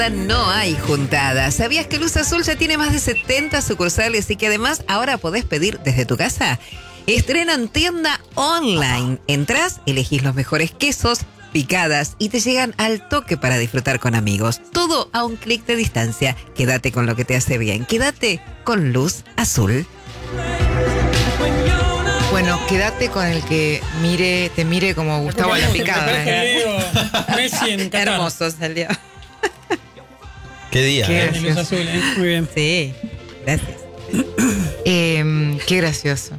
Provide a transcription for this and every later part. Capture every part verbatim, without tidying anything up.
No hay juntada. ¿Sabías que Luz Azul ya tiene más de setenta sucursales y que además ahora podés pedir desde tu casa? Estrenan tienda online. Entrás, elegís los mejores quesos, picadas y te llegan al toque para disfrutar con amigos. Todo a un clic de distancia. Quédate con lo que te hace bien. Quédate con Luz Azul. Bueno, quédate con el que mire, te mire como Gustavo a la picada. ¿eh? Hermoso salió. Qué día, Qué ¿eh? gracioso. Azul, ¿eh? Muy bien. Sí, gracias. Eh, qué gracioso.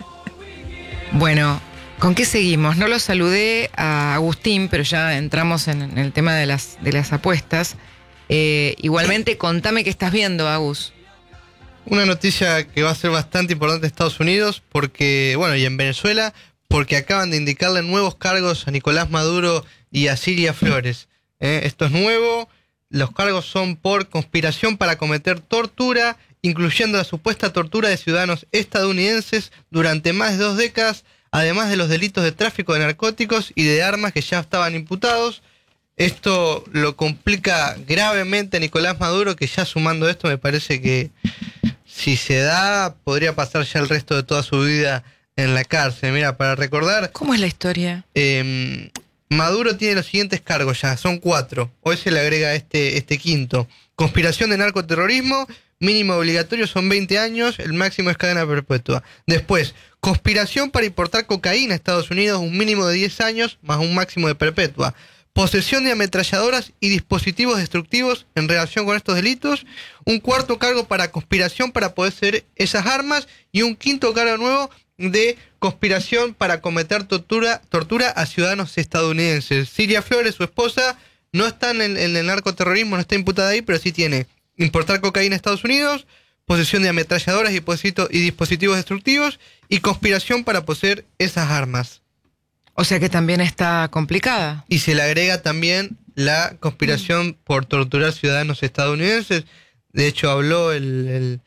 Bueno, ¿con qué seguimos? No lo saludé a Agustín, pero ya entramos en, en el tema de las, de las apuestas. Eh, igualmente, contame qué estás viendo, Agus. Una noticia que va a ser bastante importante en Estados Unidos, porque, bueno, y en Venezuela, porque acaban de indicarle nuevos cargos a Nicolás Maduro y a Cilia Flores. ¿eh? Esto es nuevo. Los cargos son por conspiración para cometer tortura, incluyendo la supuesta tortura de ciudadanos estadounidenses durante más de dos décadas, además de los delitos de tráfico de narcóticos y de armas que ya estaban imputados. Esto lo complica gravemente a Nicolás Maduro, que ya sumando esto me parece que si se da, podría pasar ya el resto de toda su vida en la cárcel. Mira, para recordar... ¿Cómo es la historia? Eh, Maduro tiene los siguientes cargos ya, son cuatro. Hoy se le agrega este, este quinto. Conspiración de narcoterrorismo, mínimo obligatorio son veinte años, el máximo es cadena perpetua. Después, conspiración para importar cocaína a Estados Unidos, un mínimo de diez años, más un máximo de perpetua. Posesión de ametralladoras y dispositivos destructivos en relación con estos delitos. Un cuarto cargo para conspiración para poseer esas armas. Y un quinto cargo nuevo de conspiración para cometer tortura, tortura a ciudadanos estadounidenses. Cilia Flores, su esposa, no está en el, en el narcoterrorismo, no está imputada ahí, pero sí tiene importar cocaína a Estados Unidos, posesión de ametralladoras y, y dispositivos destructivos y conspiración para poseer esas armas. O sea que también está complicada. Y se le agrega también la conspiración por torturar ciudadanos estadounidenses. De hecho, habló el, el,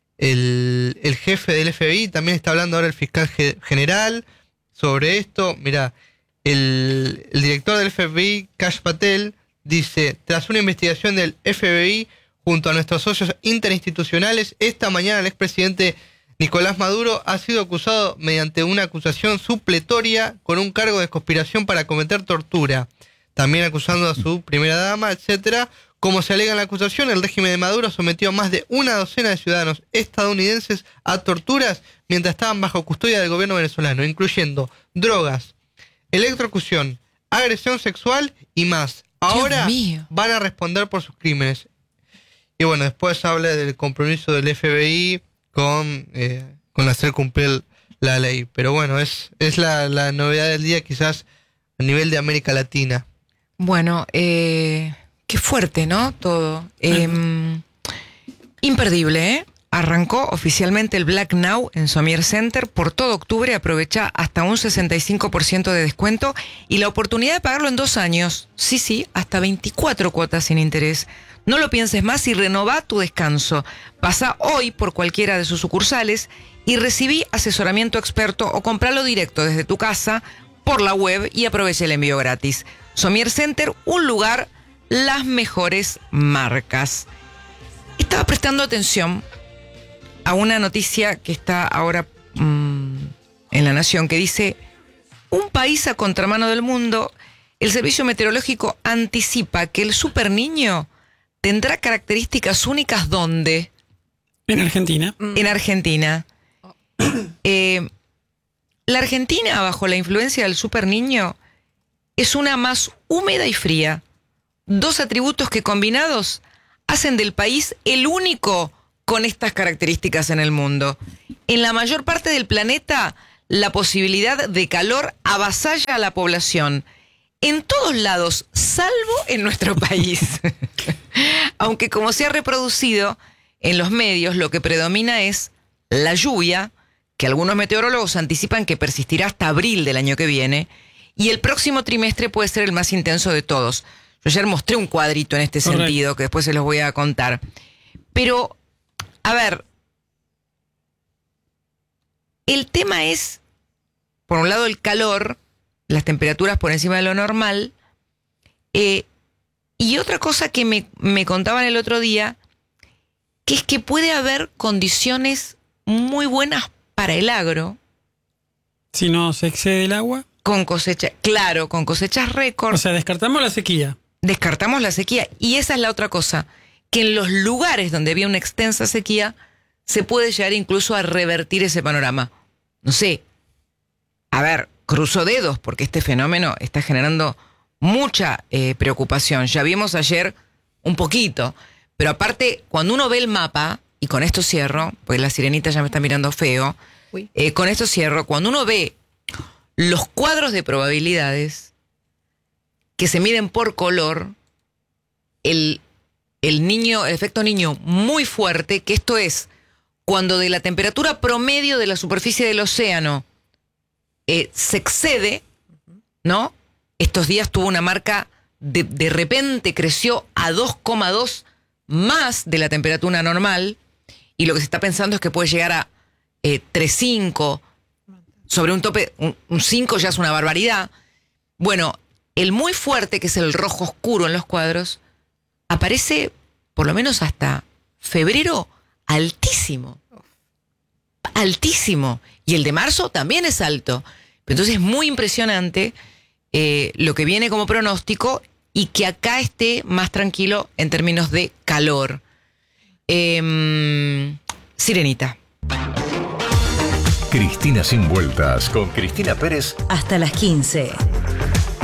el, el jefe del F B I, también está hablando ahora el fiscal general sobre esto. Mira, el, el director del F B I, Kash Patel, dice: tras una investigación del F B I junto a nuestros socios interinstitucionales, esta mañana el expresidente Nicolás Maduro ha sido acusado mediante una acusación supletoria con un cargo de conspiración para cometer tortura, también acusando a su primera dama, etcétera. Como se alega en la acusación, el régimen de Maduro sometió a más de una docena de ciudadanos estadounidenses a torturas mientras estaban bajo custodia del gobierno venezolano, incluyendo drogas, electrocución, agresión sexual y más. Ahora van a responder por sus crímenes. Y bueno, después habla del compromiso del F B I con, eh, con hacer cumplir la ley. Pero bueno, es, es la, la novedad del día quizás a nivel de América Latina. Bueno, eh, qué fuerte, ¿no? Todo. Eh, imperdible, ¿eh? Arrancó oficialmente el Black Now en Somier Center. Por todo octubre aprovecha hasta un sesenta y cinco por ciento de descuento y la oportunidad de pagarlo en dos años. Sí, sí, hasta veinticuatro cuotas sin interés. No lo pienses más y renová tu descanso. Pasa hoy por cualquiera de sus sucursales y recibí asesoramiento experto o compralo directo desde tu casa por la web y aprovecha el envío gratis. Somier Center, un lugar, las mejores marcas. Estaba prestando atención a una noticia que está ahora mmm, en La Nación que dice: un país a contramano del mundo, el Servicio Meteorológico anticipa que el super niño tendrá características únicas ¿dónde? En Argentina. En Argentina. Eh, la Argentina, bajo la influencia del super niño, es una más húmeda y fría. Dos atributos que combinados hacen del país el único con estas características en el mundo. En la mayor parte del planeta, la posibilidad de calor avasalla a la población. En todos lados, salvo en nuestro país. Aunque como se ha reproducido en los medios, lo que predomina es la lluvia, que algunos meteorólogos anticipan que persistirá hasta abril del año que viene, y el próximo trimestre puede ser el más intenso de todos. Yo ayer mostré un cuadrito en este Correcto. sentido, que después se los voy a contar. Pero, a ver, el tema es, por un lado, el calor, las temperaturas por encima de lo normal, eh, Y otra cosa que me, me contaban el otro día, que es que puede haber condiciones muy buenas para el agro. Si no se excede el agua. Con cosecha, claro, con cosechas récord. O sea, descartamos la sequía. Descartamos la sequía. Y esa es la otra cosa, que en los lugares donde había una extensa sequía, se puede llegar incluso a revertir ese panorama. No sé, a ver, cruzo dedos, porque este fenómeno está generando mucha eh, preocupación. Ya vimos ayer un poquito, pero aparte, cuando uno ve el mapa, y con esto cierro, porque la sirenita ya me está mirando feo, eh, con esto cierro, cuando uno ve los cuadros de probabilidades que se miden por color, el, el niño, el efecto niño muy fuerte, que esto es cuando de la temperatura promedio de la superficie del océano eh, se excede, ¿no? Estos días tuvo una marca, de, de repente creció a dos coma dos más de la temperatura normal, y lo que se está pensando es que puede llegar a eh, tres coma cinco, sobre un tope, un, un cinco ya es una barbaridad. Bueno, el muy fuerte, que es el rojo oscuro en los cuadros, aparece por lo menos hasta febrero altísimo. Altísimo. Y el de marzo también es alto. Entonces es muy impresionante eh, lo que viene como pronóstico, y que acá esté más tranquilo en términos de calor. Eh, Sirenita. Cristina sin vueltas con Cristina Pérez. Hasta las quince.